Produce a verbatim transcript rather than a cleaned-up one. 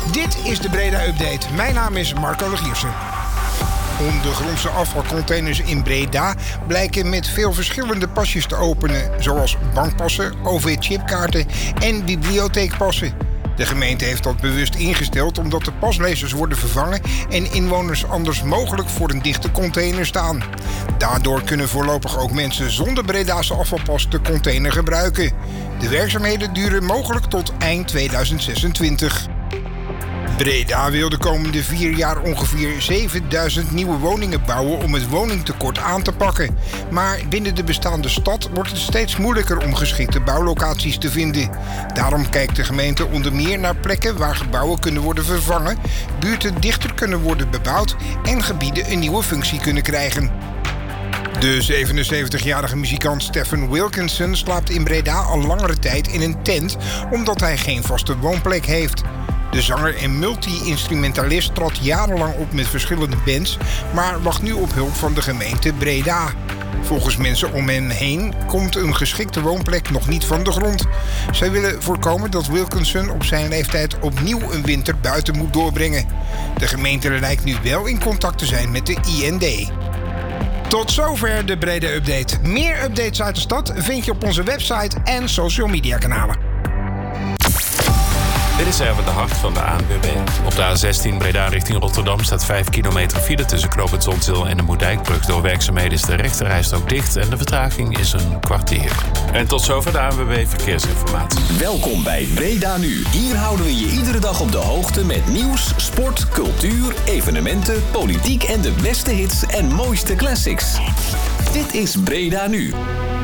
Dit is de Breda Update. Mijn naam is Marco Legiersen. Ondergrondse afvalcontainers in Breda blijken met veel verschillende pasjes te openen, zoals bankpassen, O V-chipkaarten en bibliotheekpassen. De gemeente heeft dat bewust ingesteld omdat de paslezers worden vervangen en inwoners anders mogelijk voor een dichte container staan. Daardoor kunnen voorlopig ook mensen zonder Bredaanse afvalpas de container gebruiken. De werkzaamheden duren mogelijk tot eind tweeduizend zesentwintig. Breda wil de komende vier jaar ongeveer zevenduizend nieuwe woningen bouwen om het woningtekort aan te pakken. Maar binnen de bestaande stad wordt het steeds moeilijker om geschikte bouwlocaties te vinden. Daarom kijkt de gemeente onder meer naar plekken waar gebouwen kunnen worden vervangen, buurten dichter kunnen worden bebouwd en gebieden een nieuwe functie kunnen krijgen. De zevenenzeventigjarige muzikant Stephen Wilkinson slaapt in Breda al langere tijd in een tent omdat hij geen vaste woonplek heeft. De zanger en multi-instrumentalist trad jarenlang op met verschillende bands, maar wacht nu op hulp van de gemeente Breda. Volgens mensen om hem heen komt een geschikte woonplek nog niet van de grond. Zij willen voorkomen dat Wilkinson op zijn leeftijd opnieuw een winter buiten moet doorbrengen. De gemeente lijkt nu wel in contact te zijn met de I N D. Tot zover de Breda Update. Meer updates uit de stad vind je op onze website en social media kanalen. Dit is even de hart van de A N W B. Op de A zestien Breda richting Rotterdam staat vijf kilometer file tussen Knoop het Zonzeel en de Moerdijkbrug. Door werkzaamheden is de rechterrijstrook dicht en de vertraging is een kwartier. En tot zover de A N W B Verkeersinformatie. Welkom bij Breda Nu. Hier houden we je iedere dag op de hoogte met nieuws, sport, cultuur, evenementen, politiek en de beste hits en mooiste classics. Dit is Breda Nu.